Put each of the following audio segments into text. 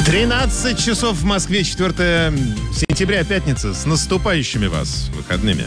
13 часов в Москве, 4 сентября, пятница. С наступающими вас выходными.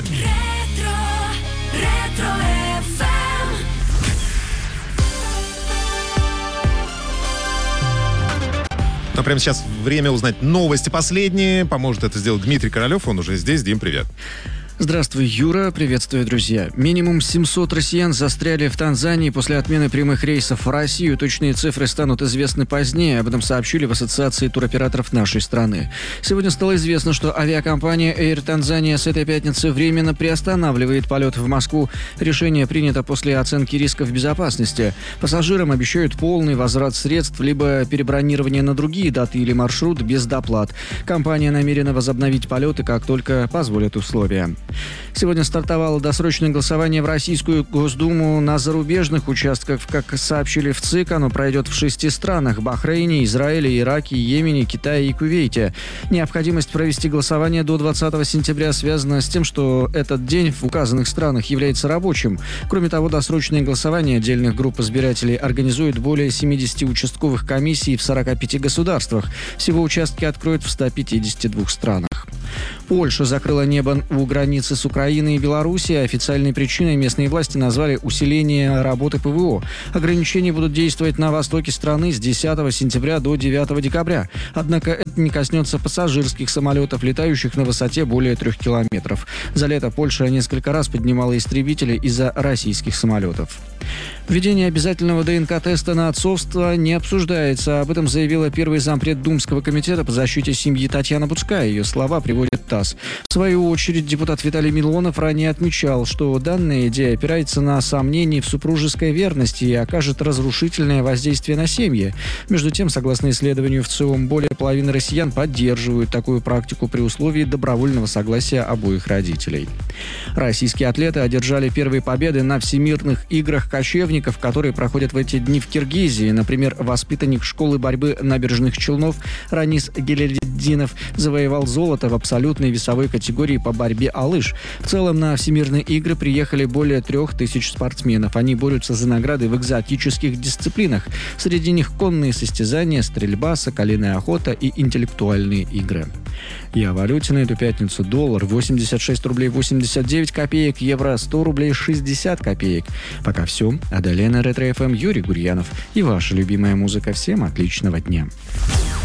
Но прямо сейчас время узнать новости последние. Поможет это сделать Дмитрий Королев, он уже здесь. Дим, привет. Здравствуй, Юра. Приветствую, друзья. Минимум 700 россиян застряли в Танзании после отмены прямых рейсов в Россию. Точные цифры станут известны позднее. Об этом сообщили в Ассоциации туроператоров нашей страны. Сегодня стало известно, что авиакомпания Air Tanzania с этой пятницы временно приостанавливает полет в Москву. Решение принято после оценки рисков безопасности. Пассажирам обещают полный возврат средств, либо перебронирование на другие даты или маршрут без доплат. Компания намерена возобновить полеты, как только позволят условия. Сегодня стартовало досрочное голосование в Российскую Госдуму на зарубежных участках. Как сообщили в ЦИК, оно пройдет в 6 странах – Бахрейне, Израиле, Ираке, Йемене, Китае и Кувейте. Необходимость провести голосование до 20 сентября связана с тем, что этот день в указанных странах является рабочим. Кроме того, досрочное голосование отдельных групп избирателей организует более 70 участковых комиссий в 45 государствах. Всего участки откроют в 152 странах. Польша закрыла небо у границы с Украиной и Белоруссией. Официальной причиной местные власти назвали усиление работы ПВО. Ограничения будут действовать на востоке страны с 10 сентября до 9 декабря. Однако это не коснется пассажирских самолетов, летающих на высоте более 3 километров. За лето Польша несколько раз поднимала истребители из-за российских самолетов. Введение обязательного ДНК-теста на отцовство не обсуждается. Об этом заявила первый зампред Думского комитета по защите семьи Татьяна Буцкая. Ее слова приводит ТАСС. В свою очередь, депутат Виталий Милонов ранее отмечал, что данная идея опирается на сомнения в супружеской верности и окажет разрушительное воздействие на семьи. Между тем, согласно исследованию ВЦИОМ, более половины россиян поддерживают такую практику при условии добровольного согласия обоих родителей. Российские атлеты одержали первые победы на Всемирных играх кочевников, которые проходят в эти дни в Киргизии. Например, воспитанник школы борьбы набережных Челнов Ранис Гелельдинов завоевал золото в абсолютной весовой категории по борьбе о лыж. В целом на Всемирные игры приехали более 3000 спортсменов. Они борются за награды в экзотических дисциплинах. Среди них конные состязания, стрельба, соколиная охота и интеллектуальные игры. И о валюте на эту пятницу: доллар 86 рублей 89 копеек, евро 100 рублей 60 копеек. Пока все. А далее на Ретро ФМ Юрий Гурьянов и ваша любимая музыка. Всем отличного дня.